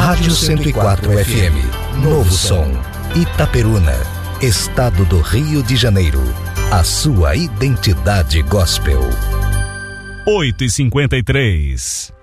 Rádio 104 FM, Novo Som, Itaperuna, Estado do Rio de Janeiro. A sua identidade gospel. 8h53.